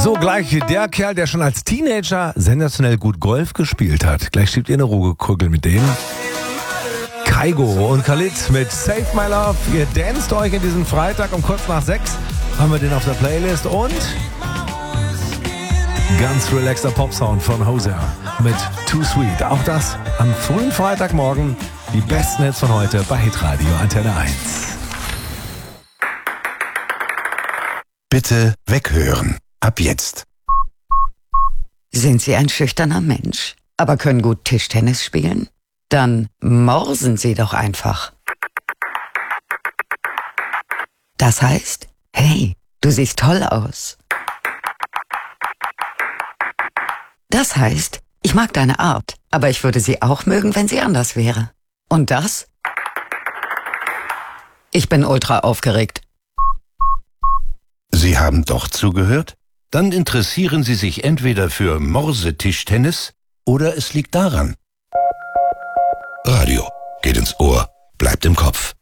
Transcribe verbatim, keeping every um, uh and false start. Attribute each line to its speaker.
Speaker 1: So, gleich der Kerl, der schon als Teenager sensationell gut Golf gespielt hat. Gleich schiebt ihr eine Ruhekugel mit dem. Kaigo und Khalid mit Save My Love. Ihr danst euch in diesen Freitag um kurz nach sechs. Haben wir den auf der Playlist und ganz relaxter Popsound von Hozier mit Too Sweet. Auch das am frühen Freitagmorgen. Die besten Hits von heute bei Hitradio Antenne eins.
Speaker 2: Bitte weghören. Ab jetzt.
Speaker 3: Sind Sie ein schüchterner Mensch, aber können gut Tischtennis spielen? Dann morsen Sie doch einfach. Das heißt, hey, du siehst toll aus. Das heißt, ich mag deine Art, aber ich würde sie auch mögen, wenn sie anders wäre. Und das? Ich bin ultra aufgeregt.
Speaker 2: Sie haben doch zugehört? Dann interessieren Sie sich entweder für Morsetischtennis oder es liegt daran. Radio geht ins Ohr, bleibt im Kopf.